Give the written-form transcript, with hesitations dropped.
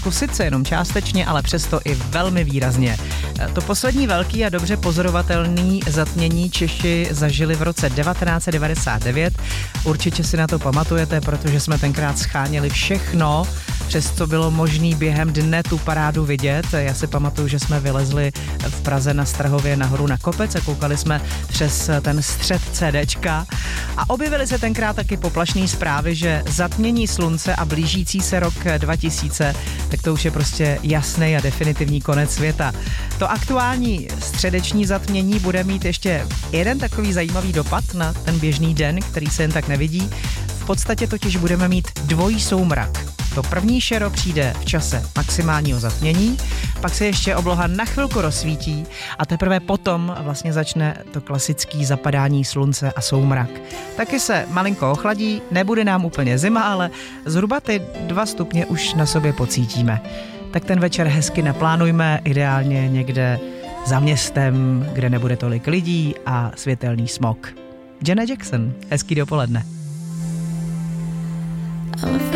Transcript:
Česku sice jenom částečně, ale přesto i velmi výrazně. To poslední velký a dobře pozorovatelný zatmění Češi zažili v roce 1999. Určitě si na to pamatujete, protože jsme tenkrát scháněli všechno, přes co bylo možné během dne tu parádu vidět. Já si pamatuju, že jsme vylezli v Praze na Strahově nahoru na kopec a koukali jsme přes ten střed CDčka a objevily se tenkrát taky poplašné zprávy, že zatmění slunce a blížící se rok 2000, tak to už je prostě jasný a definitivní konec světa. To aktuální středeční zatmění bude mít ještě jeden takový zajímavý dopad na ten běžný den, který se jen tak nevidí. V podstatě totiž budeme mít dvojí soumrak. To první šero přijde v čase maximálního zatmění, pak se ještě obloha na chvilku rozsvítí a teprve potom vlastně začne to klasický zapadání slunce a soumrak. Taky se malinko ochladí, nebude nám úplně zima, ale zhruba ty 2 stupně už na sobě pocítíme. Tak ten večer hezky naplánujme, ideálně někde za městem, kde nebude tolik lidí a světelný smog. Janet Jackson, hezký dopoledne.